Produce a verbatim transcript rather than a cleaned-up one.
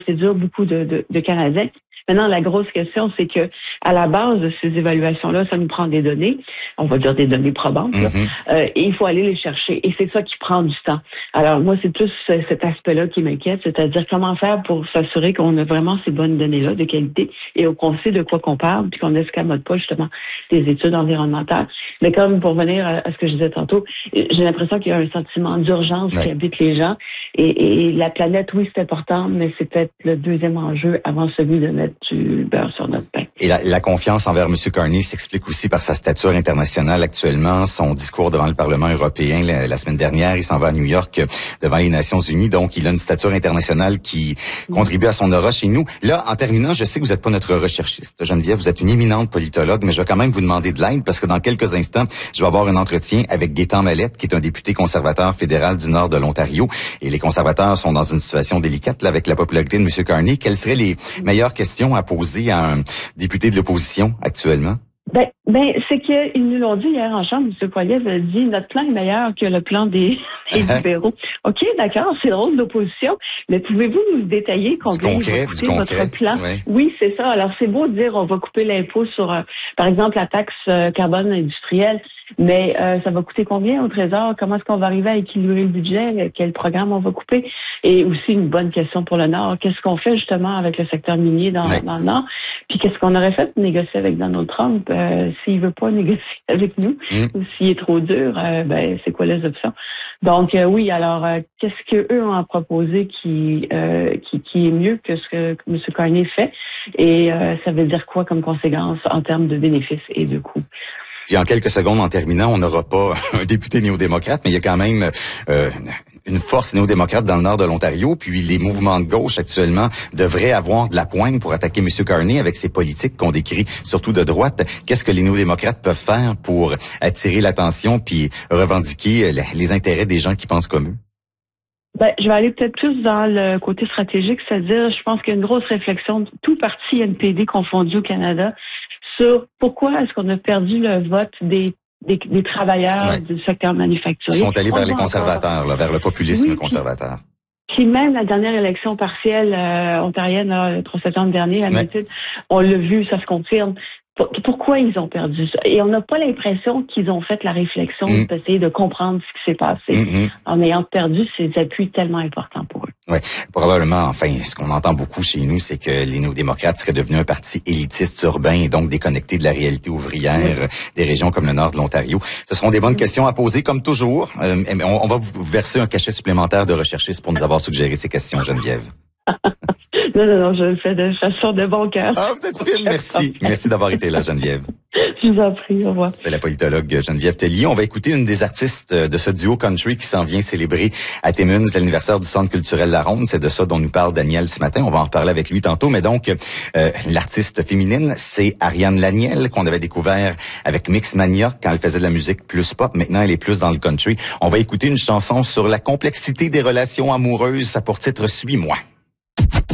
procédure beaucoup de, de, de Canadiens. Maintenant, la grosse question, c'est que à la base de ces évaluations-là, ça nous prend des données, on va dire des données probantes, là, mm-hmm. euh, et il faut aller les chercher. Et c'est ça qui prend du temps. Alors, moi, c'est plus cet aspect-là qui m'inquiète, c'est-à-dire comment faire pour s'assurer qu'on a vraiment ces bonnes données-là de qualité et qu'on sait de quoi qu'on parle, puis qu'on n'escamote pas justement des études environnementales. Mais comme pour revenir à ce que je disais tantôt, j'ai l'impression qu'il y a un sentiment d'urgence ouais. qui habite les gens. Et, et la planète, oui, c'est important, mais c'est peut-être le deuxième enjeu avant celui de mettre du beurre sur notre pain. Et la, la confiance envers M. Carney s'explique aussi par sa stature internationale actuellement, son discours devant le Parlement européen la, la semaine dernière. Il s'en va à New York devant les Nations unies, donc il a une stature internationale qui mmh. contribue à son aura chez nous. Là, en terminant, je sais que vous n'êtes pas notre recherchiste, Geneviève, vous êtes une éminente politologue, mais je vais quand même vous demander de l'aide parce que dans quelques instants, je vais avoir un entretien avec Gaétan Mallette, qui est un député conservateur fédéral du nord de l'Ontario. Et les conservateurs sont dans une situation délicate là, avec la popularité de M. Carney. Quelles seraient les meilleures questions à poser à un député de l'opposition actuellement? Ben, ben, c'est qu'ils nous l'ont dit hier en chambre, M. Poilievre a dit notre plan est meilleur que le plan des, des libéraux. OK, d'accord, c'est le rôle de l'opposition, mais pouvez-vous nous détailler combien concret, va coûter votre plan? Ouais. Oui, c'est ça. Alors, c'est beau de dire on va couper l'impôt sur, euh, par exemple, la taxe euh, carbone industrielle, mais euh, ça va coûter combien au Trésor? Comment est-ce qu'on va arriver à équilibrer le budget? Quel programme on va couper? Et aussi, une bonne question pour le Nord. Qu'est-ce qu'on fait justement avec le secteur minier dans, ouais. dans le Nord? Puis qu'est-ce qu'on aurait fait de négocier avec Donald Trump euh, s'il veut pas négocier avec nous mmh. ou s'il est trop dur? Euh, ben c'est quoi les options? Donc euh, oui, alors euh, qu'est-ce que eux ont à proposer qui euh, qui, qui est mieux que ce que M. Carney fait? Et euh, ça veut dire quoi comme conséquence en termes de bénéfices et de coûts? Puis en quelques secondes, en terminant, on n'aura pas un député néo-démocrate, mais il y a quand même euh, une force néo-démocrate dans le nord de l'Ontario. Puis les mouvements de gauche actuellement devraient avoir de la poigne pour attaquer M. Carney avec ses politiques qu'on décrit surtout de droite. Qu'est-ce que les néo-démocrates peuvent faire pour attirer l'attention puis revendiquer les intérêts des gens qui pensent comme eux? Ben, je vais aller peut-être plus dans le côté stratégique, c'est-à-dire, je pense qu'il y a une grosse réflexion, tout parti N P D confondu au Canada, sur pourquoi est-ce qu'on a perdu le vote des des, des travailleurs ouais. du secteur manufacturier. Ils sont allés vers les conservateurs, là, vers le populisme oui, conservateur. Puis, puis même la dernière élection partielle euh, ontarienne, là, le trois septembre dernier, à ouais. Hamilton, on l'a vu, ça se confirme. Pourquoi ils ont perdu ça? Et on n'a pas l'impression qu'ils ont fait la réflexion mmh. d'essayer de comprendre ce qui s'est passé mmh. en ayant perdu ces appuis tellement importants pour eux. Oui, probablement. Enfin, ce qu'on entend beaucoup chez nous, c'est que les néo-démocrates seraient devenus un parti élitiste urbain et donc déconnecté de la réalité ouvrière oui. des régions comme le nord de l'Ontario. Ce seront des bonnes mmh. questions à poser, comme toujours. Euh, on, on va vous verser un cachet supplémentaire de recherchistes pour nous avoir suggéré ces questions, Geneviève. Non, non, non, je le fais de façon de bon cœur. Ah, vous êtes fine, merci. Merci d'avoir été là, Geneviève. Je vous en prie, au revoir. C'était la politologue Geneviève Tellier. On va écouter une des artistes de ce duo country qui s'en vient célébrer à Timmins l'anniversaire du Centre culturel La Ronde. C'est de ça dont nous parle Daniel ce matin. On va en reparler avec lui tantôt. Mais donc, euh, l'artiste féminine, c'est Ariane Laniel qu'on avait découvert avec Mixmania quand elle faisait de la musique plus pop. Maintenant, elle est plus dans le country. On va écouter une chanson sur la complexité des relations amoureuses. Ça a pour titre « Suis-moi ».